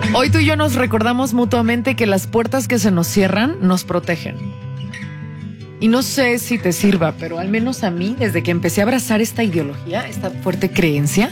Hoy tú y yo nos recordamos mutuamente que las puertas que se nos cierran nos protegen. Y no sé si te sirva, pero al menos a mí, desde que empecé a abrazar esta ideología, esta fuerte creencia,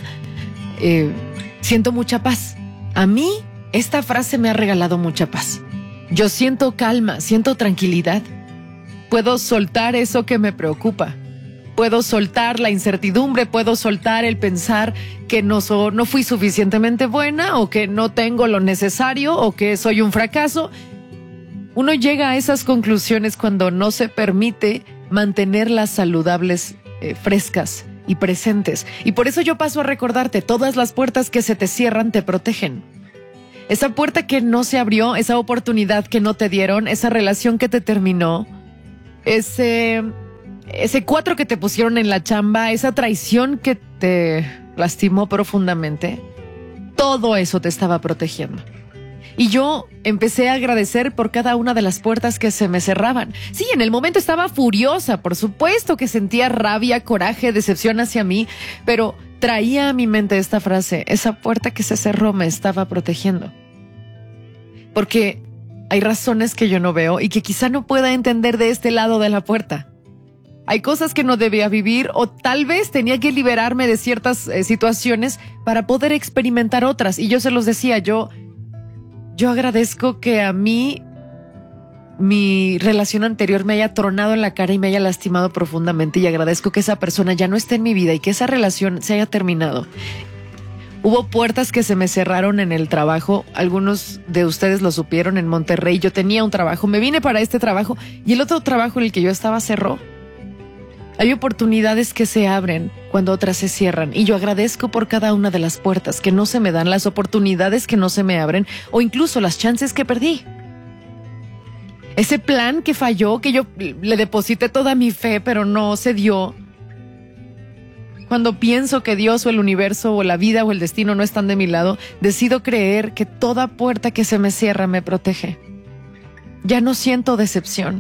siento mucha paz. A mí, esta frase me ha regalado mucha paz. Yo siento calma, siento tranquilidad. Puedo soltar eso que me preocupa. Puedo soltar la incertidumbre, puedo soltar el pensar que no fui suficientemente buena o que no tengo lo necesario o que soy un fracaso. Uno llega a esas conclusiones cuando no se permite mantenerlas saludables, frescas y presentes. Y por eso yo paso a recordarte, todas las puertas que se te cierran te protegen. Esa puerta que no se abrió, esa oportunidad que no te dieron, esa relación que te terminó, ese 4 que te pusieron en la chamba, esa traición que te lastimó profundamente, todo eso te estaba protegiendo. Y yo empecé a agradecer por cada una de las puertas que se me cerraban. Sí, en el momento estaba furiosa, por supuesto que sentía rabia, coraje, decepción hacia mí, pero traía a mi mente esta frase: esa puerta que se cerró me estaba protegiendo. Porque hay razones que yo no veo y que quizá no pueda entender de este lado de la puerta. Hay cosas que no debía vivir o tal vez tenía que liberarme de ciertas situaciones para poder experimentar otras. Y yo se los decía, yo agradezco que a mí mi relación anterior me haya tronado en la cara y me haya lastimado profundamente, y agradezco que esa persona ya no esté en mi vida y que esa relación se haya terminado. Hubo puertas que se me cerraron en el trabajo. Algunos de ustedes lo supieron. En Monterrey yo tenía un trabajo, me vine para este trabajo y el otro trabajo en el que yo estaba cerró. Hay oportunidades que se abren cuando otras se cierran, y yo agradezco por cada una de las puertas que no se me dan, las oportunidades que no se me abren o incluso las chances que perdí. Ese plan que falló, que yo le deposité toda mi fe pero no se dio. Cuando pienso que Dios o el universo o la vida o el destino no están de mi lado, decido creer que toda puerta que se me cierra me protege. Ya no siento decepción.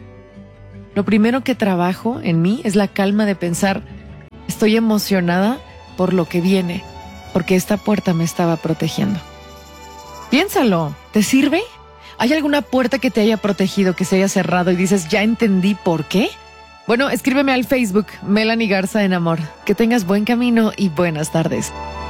Lo primero que trabajo en mí es la calma de pensar: estoy emocionada por lo que viene, porque esta puerta me estaba protegiendo. Piénsalo, ¿te sirve? ¿Hay alguna puerta que te haya protegido, que se haya cerrado y dices, ya entendí por qué? Bueno, escríbeme al Facebook, Melanie Garza en Amor. Que tengas buen camino y buenas tardes.